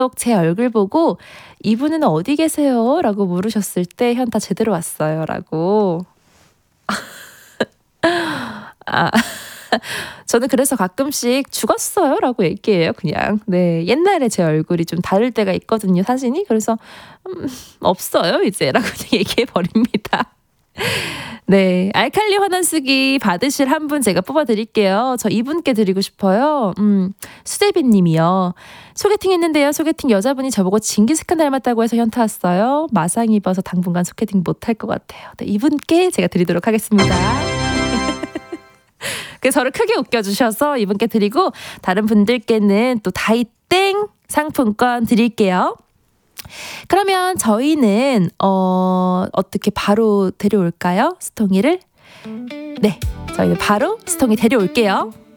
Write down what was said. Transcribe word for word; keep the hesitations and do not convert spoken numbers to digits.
제 얼굴 보고 "이분은 어디 계세요? 라고 물으셨을 때 현타 제대로 왔어요." 라고. 아. 저는 그래서 가끔씩 "죽었어요." 라고 얘기해요 그냥. 네. 옛날에 제 얼굴이 좀 다를 때가 있거든요 사진이. 그래서 음 "없어요 이제." 라고 얘기해 버립니다. 네. 알칼리 환원수기 받으실 한 분 제가 뽑아 드릴게요. 저 이분께 드리고 싶어요. 음 수제비 님이요. "소개팅 했는데요. 소개팅 여자분이 저보고 징기스칸 닮았다고 해서 현타 왔어요. 마상 입어서 당분간 소개팅 못할 것 같아요." 네. 이분께 제가 드리도록 하겠습니다. 그 저를 크게 웃겨 주셔서 이분께 드리고 다른 분들께는 또 다이땡 상품권 드릴게요. 그러면 저희는 어 어떻게 바로 데려올까요? 스통이를? 네. 저희는 바로 스통이 데려올게요.